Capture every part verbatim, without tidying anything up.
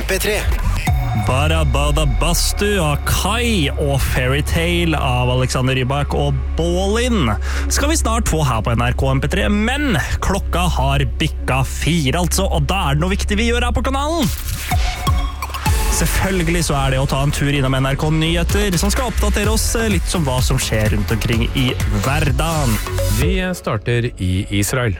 M P tre. Barabada Bastu av Kai og Fairytale av Alexander Rybak og Bålin skal vi snart få her på N R K M P tre, men klokka har bikka fire altså, og da er det noe viktig vi gjør her på kanalen. Selvfølgelig så er det å ta en tur innom N R K Nyheter, som skal oppdatere oss litt som hva som skjer rundt omkring i hverdagen. Vi starter i Israel.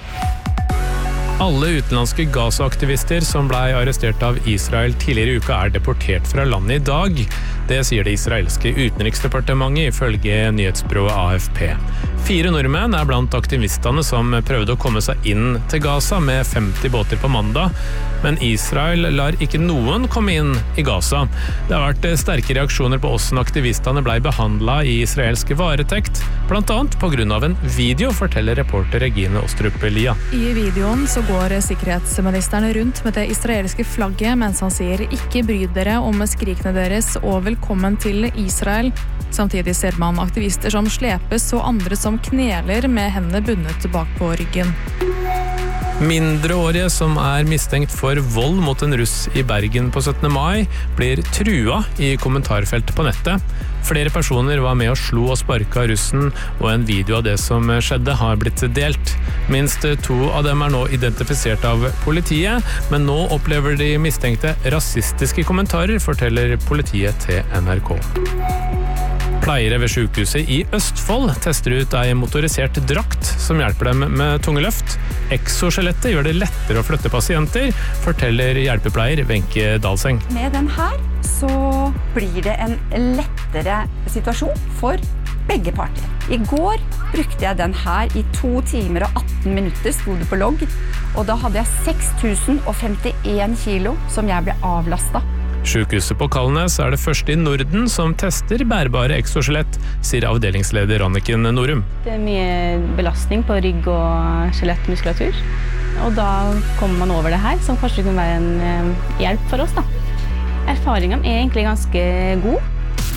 Alle utenlandske Gaza-aktivister som ble arrestert av Israel tidligere i uka er deportert fra landet i dag. Det sier det israelske utenriksdepartementet ifølge nyhetsbyrået A F P. Fire nordmenn er blant aktivistene som prøvde å komme seg inn til Gaza med femti båter på mandag, men Israel lar ikke noen komme inn i Gaza. Det har vært sterke reaksjoner på hvordan aktivistene ble behandlet i israelsk varetekt, blant annet på grunn av en video, forteller reporter Regine Ostrup-Lia. I videoen så går sikkerhetsministeren rundt med det israelske flagget mens han sier «Ikke bry dere om skrikene deres og velkommen til Israel». Samtidig ser man aktivister som slepes og andre som kneler med hendene bundet bak på ryggen. Mindreårige som er mistenkt for vold mot en russ i Bergen på syttende mai blir trua i kommentarfeltet på nettet. Flere personer var med og slo og sparka russen, og en video av det som skjedde har blitt delt. Minst to av dem er nå identifisert av politiet, men nå opplever de mistenkte rasistiske kommentarer, forteller politiet til N R K. Pleiere ved sykehuset i Østfold tester ut ei motorisert drakt som hjelper dem med tunge løft. Exoskjelettet gjør det lettere å flytte pasienter, forteller hjelpepleier Wenche Dalseng. Med den her så blir det en lettere situasjon for begge parter. I går brukte jeg den her i to timer og atten minutter, sto det på logg, og da hadde jeg seks tusen femtien kilo som jeg ble avlastet. Sykehuset på Kalnes er det første i Norden som tester bærbare exoskjelett, sier avdelingsleder Anniken Norum. Det er mye belastning på rygg og skjelettmuskulatur, og da kommer man over det her, som kanskje kan være en hjelp for oss da. Erfaringen er egentlig ganske god.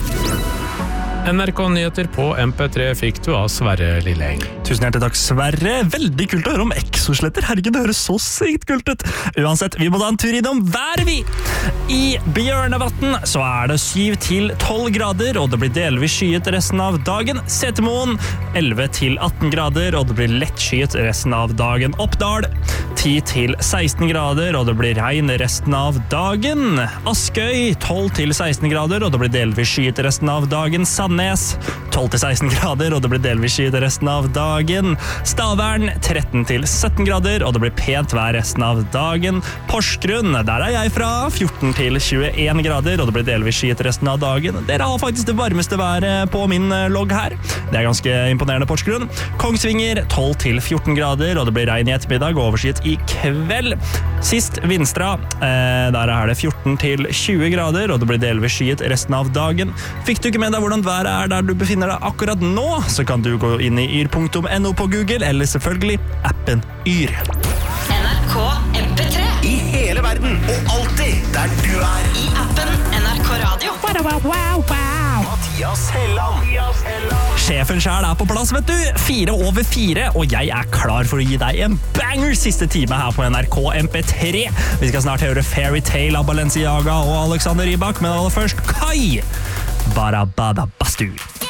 N R K-nyheter på M P tre fikk du av Sverre Lilleng. Tusen hjertelig takk, Sverre. Veldig kult å høre om exoskjeletter. Herregud, det høres så sykt kult ut. Uansett, vi må da en tur innom været, vi. I Bjørnevatn så er det syv til tolv grader, og det blir delvis skyet resten av dagen. Setermoen elleve til atten grader, og det blir lett skyet resten av dagen. Oppdal ti til seksten grader, og det blir regn resten av dagen. Askøy tolv til seksten grader, og det blir delvis skyet resten av dagen. Sandnes tolv til seksten grader, og det blir delvis skyet resten av dagen. Stavern tretten til sytten grader, og det blir pent vær resten av dagen. Porsgrunn, der er jeg fra, fjorten til tjueen grader, og det blir delvis skyet resten av dagen. Dere har faktisk det varmeste været på min logg her. Det er ganske imponerende, Porsgrunn. Kongsvinger tolv til fjorten grader, og det blir regn i ettermiddag og overskyet i kveld. Sist Vinstra, eh, der er det fjorten til tjue grader, og det blir delvis skyet resten av dagen. Fikk du ikke med deg hvordan været er der du befinner deg akkurat nå, så kan du gå inn i yr punktum no på Google, eller selvfølgelig appen Yr. N R K M P tre. I hele verden, og alltid der du er. I appen N R K Radio. Wow, wow, wow. Mathias Helland. Sjefen selv er på plass, vet du. Fire over fire, og jeg er klar for å gi deg en banger siste time her på N R K M P tre. Vi skal snart høre Fairytale av Balenciaga og Alexander Rybak, men aller først Kai. Barabada Bastu.